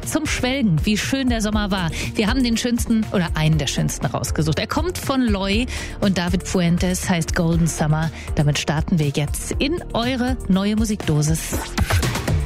zum Schwelgen, wie schön der Sommer war. Wir haben den schönsten oder einen der schönsten rausgesucht. Er kommt von Loy und David Fuentes, heißt Golden Summer. Damit starten wir jetzt in eure neue Musikdosis.